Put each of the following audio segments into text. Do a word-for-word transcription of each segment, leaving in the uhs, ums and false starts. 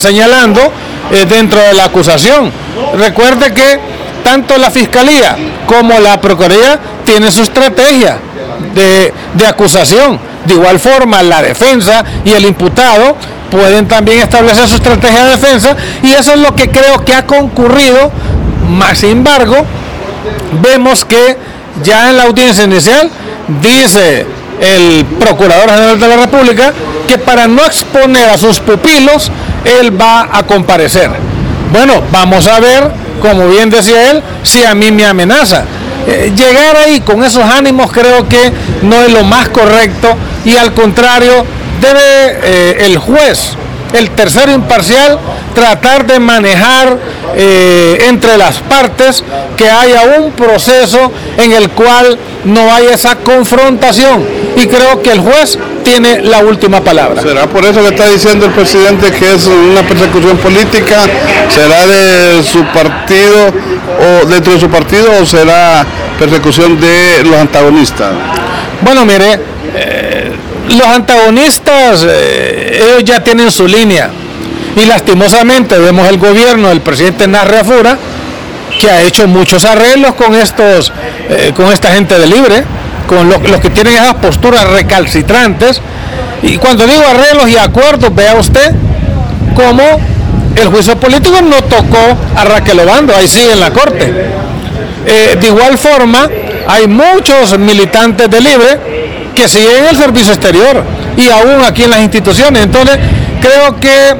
señalando eh, dentro de la acusación. Recuerde que tanto la Fiscalía como la Procuraduría tienen su estrategia de, de acusación. De igual forma, la defensa y el imputado pueden también establecer su estrategia de defensa, y eso es lo que creo que ha concurrido. Más sin embargo, vemos que ya en la audiencia inicial dice el Procurador General de la República que para no exponer a sus pupilos, él va a comparecer. Bueno, vamos a ver, como bien decía él, si a mí me amenaza. Eh, llegar ahí con esos ánimos creo que no es lo más correcto, y al contrario, debe eh, el juez, el tercero imparcial, tratar de manejar eh, entre las partes que haya un proceso en el cual no haya esa confrontación, y creo que el juez tiene la última palabra. ¿Será por eso que está diciendo el presidente que es una persecución política? ¿Será de su partido o dentro de su partido, o será persecución de los antagonistas? Bueno, mire, eh, los antagonistas, eh, ellos ya tienen su línea, y lastimosamente vemos el gobierno del presidente Narre Afura, que ha hecho muchos arreglos con estos, eh, con esta gente de Libre, con los, los que tienen esas posturas recalcitrantes. Y cuando digo arreglos y acuerdos, vea usted cómo el juicio político no tocó a Raquel Obando, ahí sigue en la corte. Eh, de igual forma, hay muchos militantes de Libre que siguen en el servicio exterior y aún aquí en las instituciones. Entonces, creo que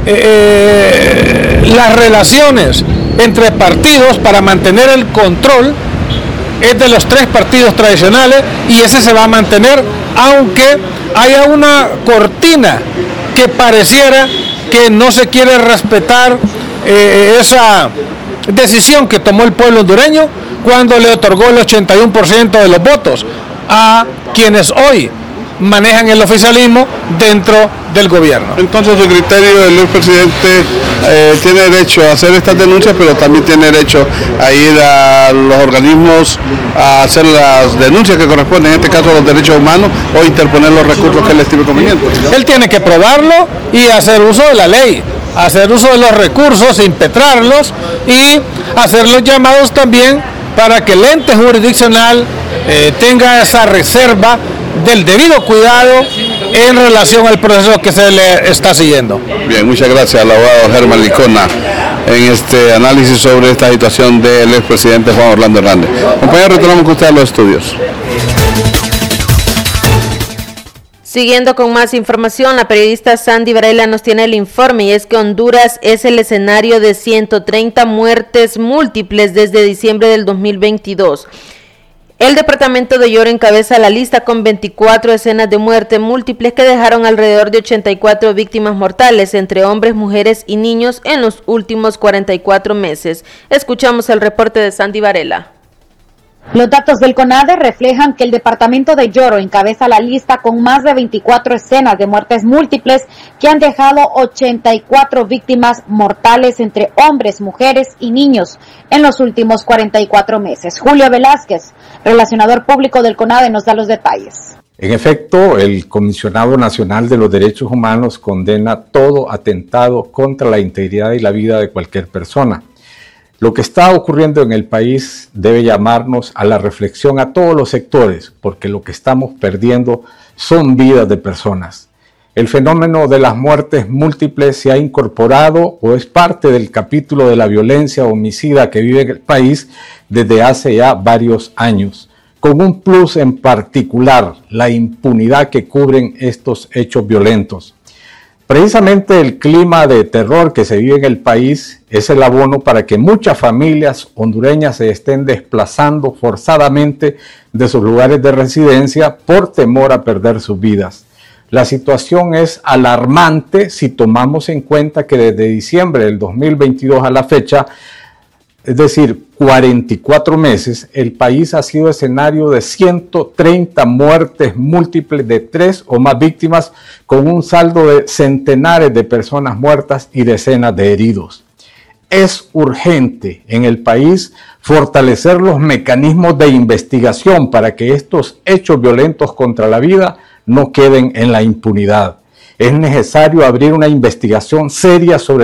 eh, las relaciones entre partidos para mantener el control es de los tres partidos tradicionales, y ese se va a mantener, aunque haya una cortina que pareciera que no se quiere respetar eh, esa decisión que tomó el pueblo hondureño cuando le otorgó el ochenta y uno por ciento de los votos a quienes hoy manejan el oficialismo dentro del gobierno. Entonces, su criterio, el expresidente eh, tiene derecho a hacer estas denuncias, pero también tiene derecho a ir a los organismos a hacer las denuncias que corresponden, en este caso a los derechos humanos, o interponer los recursos que él estime conveniente. Él tiene que probarlo y hacer uso de la ley, hacer uso de los recursos, impetrarlos y hacer los llamados también para que el ente jurisdiccional eh, tenga esa reserva del debido cuidado en relación al proceso que se le está siguiendo. Bien, muchas gracias al abogado Germán Licona en este análisis sobre esta situación del expresidente Juan Orlando Hernández. Compañero, retornamos con usted a los estudios. Siguiendo con más información, la periodista Sandy Varela nos tiene el informe, y es que Honduras es el escenario de ciento treinta muertes múltiples desde diciembre del dos mil veintidós. El departamento de Lloro encabeza la lista con veinticuatro escenas de muerte múltiples que dejaron alrededor de ochenta y cuatro víctimas mortales entre hombres, mujeres y niños en los últimos cuarenta y cuatro meses. Escuchamos el reporte de Sandy Varela. Los datos del CONADE reflejan que el departamento de Lloro encabeza la lista con más de veinticuatro escenas de muertes múltiples que han dejado ochenta y cuatro víctimas mortales entre hombres, mujeres y niños en los últimos cuarenta y cuatro meses. Julio Velázquez, relacionador público del CONADE, nos da los detalles. En efecto, el Comisionado Nacional de los Derechos Humanos condena todo atentado contra la integridad y la vida de cualquier persona. Lo que está ocurriendo en el país debe llamarnos a la reflexión a todos los sectores, porque lo que estamos perdiendo son vidas de personas. El fenómeno de las muertes múltiples se ha incorporado o es parte del capítulo de la violencia homicida que vive el país desde hace ya varios años, con un plus en particular, la impunidad que cubren estos hechos violentos. Precisamente el clima de terror que se vive en el país es el abono para que muchas familias hondureñas se estén desplazando forzadamente de sus lugares de residencia por temor a perder sus vidas. La situación es alarmante si tomamos en cuenta que desde diciembre del dos mil veintidós a la fecha, es decir, cuarenta y cuatro meses, el país ha sido escenario de ciento treinta muertes múltiples de tres o más víctimas, con un saldo de centenares de personas muertas y decenas de heridos. Es urgente en el país fortalecer los mecanismos de investigación para que estos hechos violentos contra la vida no queden en la impunidad. Es necesario abrir una investigación seria sobre